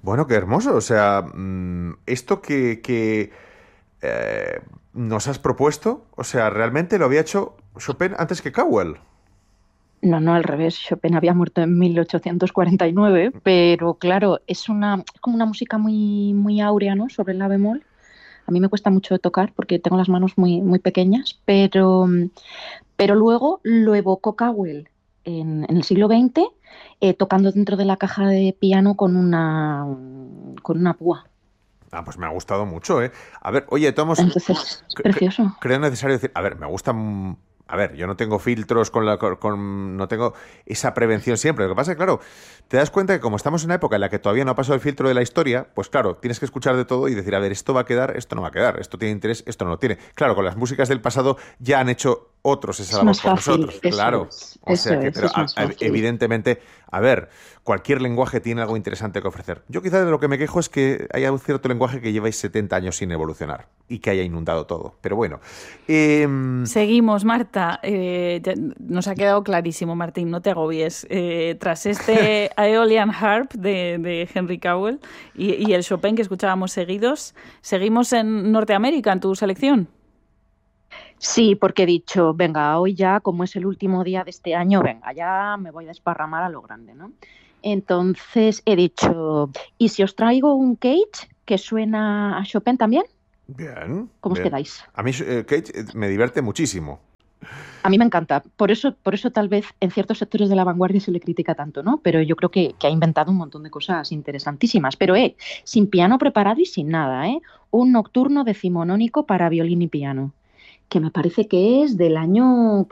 Bueno, qué hermoso. O sea, esto que nos has propuesto, o sea, realmente lo había hecho Chopin antes que Cowell. No, no, al revés. Chopin había muerto en 1849, pero claro, es como una música muy, muy áurea, ¿no? Sobre el la bemol. A mí me cuesta mucho tocar porque tengo las manos muy, muy pequeñas, pero luego lo evocó Cowell en el siglo XX, tocando dentro de la caja de piano con una púa. Ah, pues me ha gustado mucho, ¿eh? A ver, oye, Tomás, Entonces, es precioso. creo necesario decir, a ver, me gusta, a ver, yo no tengo filtros no tengo esa prevención siempre. Lo que pasa es que, claro, te das cuenta que como estamos en una época en la que todavía no ha pasado el filtro de la historia, pues claro, tienes que escuchar de todo y decir, a ver, esto va a quedar, esto no va a quedar, esto tiene interés, esto no lo tiene. Claro, con las músicas del pasado ya han hecho otros esa Es labor más por fácil, nosotros, claro. O sea que, pero es más fácil. evidentemente, a ver, cualquier lenguaje tiene algo interesante que ofrecer. Yo quizás de lo que me quejo es que haya un cierto lenguaje que lleváis 70 años sin evolucionar y que haya inundado todo. Pero bueno, eh, Seguimos, Marta. Nos ha quedado clarísimo, Martín, no te agobies. Tras este Aeolian Harp de Henry Cowell y el Chopin que escuchábamos seguidos, seguimos en Norteamérica, en tu selección. Sí, porque he dicho, venga, hoy ya, como es el último día de este año, venga, ya me voy a desparramar a lo grande, ¿no? Entonces he dicho, ¿y si os traigo un Cage que suena a Chopin también? bien, ¿Cómo os bien. quedáis? A mí Cage me divierte muchísimo. A mí me encanta. Por eso tal vez en ciertos sectores de la vanguardia se le critica tanto, ¿no? Pero yo creo que ha inventado un montón de cosas interesantísimas. Pero, sin piano preparado y sin nada, ¿eh? Un nocturno decimonónico para violín y piano, que me parece que es del año,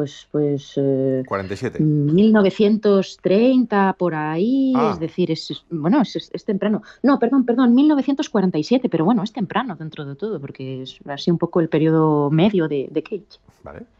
47. 1930 por ahí, es Ah, decir, bueno, es temprano. No, perdón, 1947, pero bueno, es temprano dentro de todo, porque es así un poco el periodo medio de Cage. vale.